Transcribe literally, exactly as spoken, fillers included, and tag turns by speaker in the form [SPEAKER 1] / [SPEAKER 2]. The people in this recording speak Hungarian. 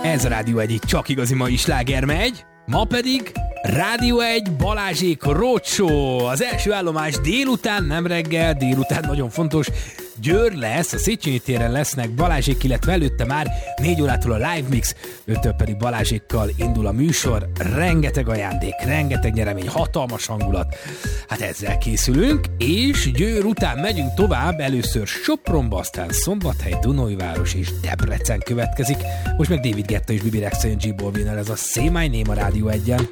[SPEAKER 1] Ez a Rádió egy csak igazi mai sláger megy, ma pedig Rádió egy Balázsék Roadshow. Az első állomás délután, nem reggel, délután nagyon fontos, Győr lesz, a Széchenyi téren lesznek Balázsék, illetve előtte már négy órától a Live Mix, öttől pedig Balázsékkal indul a műsor, rengeteg ajándék, rengeteg nyeremény, hatalmas hangulat. Hát ezzel készülünk, és Győr után megyünk tovább, először Sopronba, aztán Szombathely, Dunaújváros és Debrecen következik. Most meg David Guetta és Bibi Rexha G. Balvin-el, ez a Say My Name a Rádió egyen.